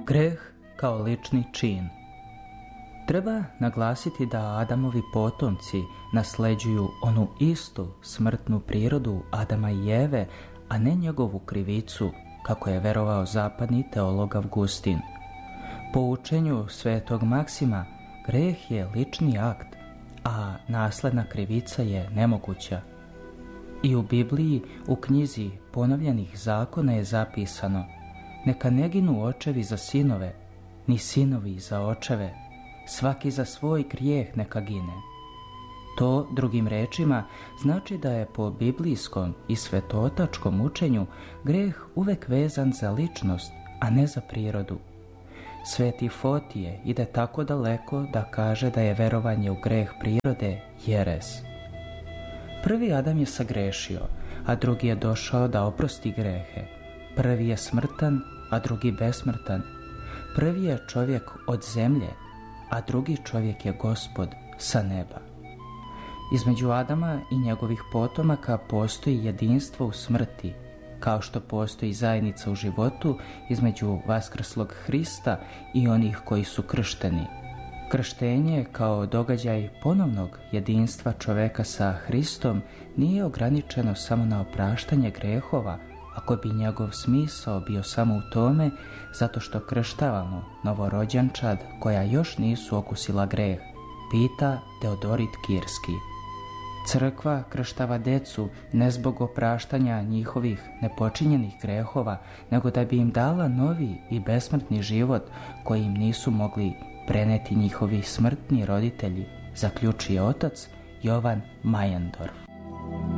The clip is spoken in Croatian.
Greh kao lični čin. Treba naglasiti da Adamovi potomci nasleđuju onu istu smrtnu prirodu Adama i Eve, a ne njegovu krivicu, kako je verovao zapadni teolog Avgustin. Po učenju svetog Maksima, greh je lični akt, a nasledna krivica je nemoguća. I u Bibliji, u knjizi Ponovljenih zakona je zapisano: neka ne ginu očevi za sinove, ni sinovi za očeve, svaki za svoj grijeh neka gine. To, drugim rečima, znači da je po biblijskom i svetotačkom učenju greh uvek vezan za ličnost, a ne za prirodu. Sveti Fotije ide tako daleko da kaže da je verovanje u greh prirode jeres. Prvi Adam je sagrešio, a drugi je došao da oprosti grehe. Prvi je smrtan, a drugi besmrtan. Prvi je čovjek od zemlje, a drugi čovjek je Gospod sa neba. Između Adama i njegovih potomaka postoji jedinstvo u smrti, kao što postoji zajednica u životu između vaskrslog Hrista i onih koji su kršteni. Krštenje kao događaj ponovnog jedinstva čoveka sa Hristom nije ograničeno samo na opraštanje grehova, ako bi njegov smisao bio samo u tome zato što krštavamo novorođenčad koja još nisu okusila greh, pita Teodorit Kirski. Crkva krštava decu ne zbog opraštanja njihovih nepočinjenih grehova, nego da bi im dala novi i besmrtni život koji im nisu mogli preneti njihovi smrtni roditelji, zaključuje otac Jovan Majendorf.